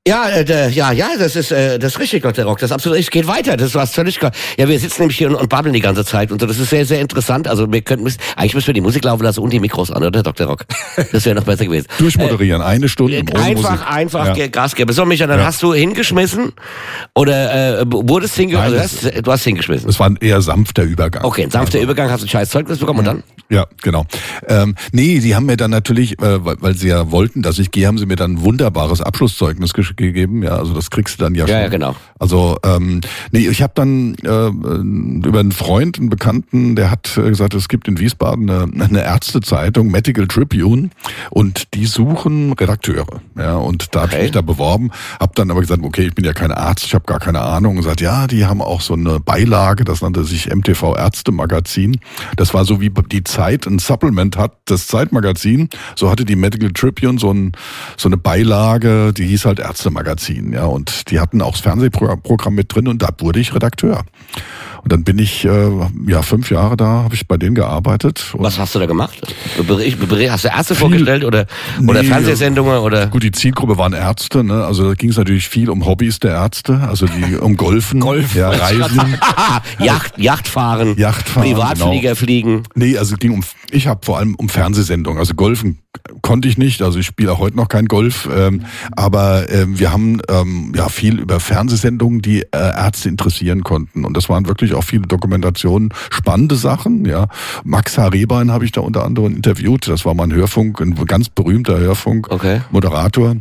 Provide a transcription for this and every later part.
Ja, das ist richtig, Dr. Rock. Das ist absolut richtig. Geht weiter. Das war völlig klar. Ja, wir sitzen nämlich hier und babbeln die ganze Zeit und so. Das ist sehr, sehr interessant. Also eigentlich müssen wir die Musik laufen lassen und die Mikros an, oder, Dr. Rock? Das wäre noch besser gewesen. Durchmoderieren, eine Stunde ohne Musik. Einfach Gas geben. So, Micha, dann hast du hingeschmissen oder wurdest hingeschmissen? Also du hast hingeschmissen. Es war ein eher sanfter Übergang. Okay, ein sanfter Übergang, hast du ein scheiß Zeugnis bekommen und dann? Ja, genau. Nee, die haben mir dann natürlich, weil sie ja wollten, dass ich gehe, haben sie mir dann ein wunderbares Abschlusszeugnis gegeben. Ja, also das kriegst du dann ja schon. Ja, genau. Also, nee, ich habe dann über einen Freund, einen Bekannten, der hat gesagt, es gibt in Wiesbaden eine Ärztezeitung, Medical Tribune, und die suchen Redakteure. Ja, und da habe ich mich da beworben, habe dann aber gesagt, okay, ich bin ja kein Arzt, ich habe gar keine Ahnung. Und gesagt, ja, die haben auch so eine Beilage, das nannte sich MTV Ärztemagazin. Das war so wie die Zeit ein Supplement hat, das Zeitmagazin. So hatte die Medical Tribune so eine Beilage, die hieß halt Ärztemagazin. Ja, und die hatten auch das Fernsehprogramm mit drin und da wurde ich Redakteur. Und dann bin ich 5 Jahre da, habe ich bei denen gearbeitet. Was hast du da gemacht? Hast du Ärzte vorgestellt oder Fernsehsendungen oder? Gut, die Zielgruppe waren Ärzte, ne? Also da ging es natürlich viel um Hobbys der Ärzte, also die um Golfen, ja, Reisen, Yachtfahren, Privatflieger fliegen. Nee, also ich habe vor allem um Fernsehsendungen, also Golfen konnte ich nicht, also ich spiele auch heute noch kein Golf, aber wir haben viel über Fernsehsendungen, die Ärzte interessieren konnten, und das waren wirklich auch viele Dokumentationen, spannende Sachen, ja. Max H. Rehbein habe ich da unter anderem interviewt, das war mal ein ganz berühmter Hörfunk-Moderator.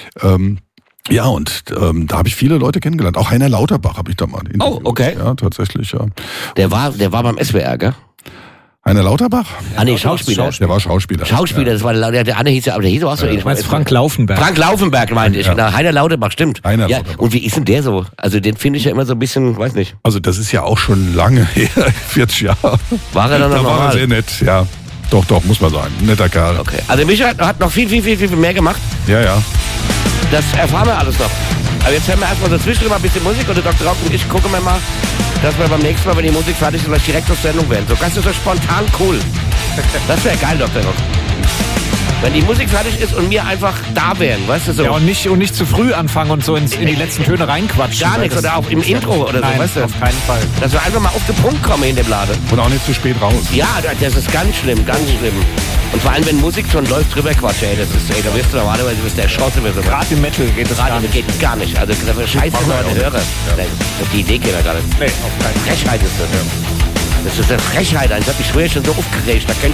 Ja, und da habe ich viele Leute kennengelernt. Auch Heiner Lauterbach habe ich da mal interviewt. Oh, okay. Ja, tatsächlich, ja. Der war beim SWR, gell? Heiner Lauterbach? Nee, Schauspieler. Der war Schauspieler. Das war der andere hieß ja, aber der hieß auch so ähnlich. Du meinst Frank Laufenberg. Frank Laufenberg meinte ich. Ja. Heiner Lauterbach, stimmt. Lauterbach. Und wie ist denn der so? Also den finde ich ja immer so ein bisschen, weiß nicht. Also das ist ja auch schon lange her, 40 Jahre. War er dann noch normal? War er sehr nett, ja. Doch, muss man sagen. Netter Kerl. Okay. Also Micha hat noch viel mehr gemacht. Ja. Das erfahren wir alles noch. Aber jetzt hören wir erstmal dazwischen mal ein bisschen Musik und der Dr. Rock und ich gucken wir mal, dass wir beim nächsten Mal, wenn die Musik fertig ist, gleich direkt auf Sendung werden. So ganz so spontan cool. Das wäre geil, Dr. Rock. Wenn die Musik fertig ist und wir einfach da wären, weißt du so. Ja, und nicht zu früh anfangen und so in die letzten Töne reinquatschen. Gar nichts, oder auch im Intro oder so, nein, weißt du. auf keinen Fall. Dass wir einfach mal auf den Punkt kommen in dem Laden. Und auch nicht zu spät raus. Ja, das ist ganz schlimm, ganz schlimm. Und vor allem, wenn Musik schon läuft, drüber Quatsch, da wirst du normalerweise der Chance für so. Gerade im Metal geht das gar nicht. Also, das ist scheiße Leute, Hörer. Ja. Die Idee geht ja gar nicht. Nee, auf keinen Fall. Frechheit ist das. Ja. Das ist eine Frechheit, ich hab mich früher schon so aufgeregt. Da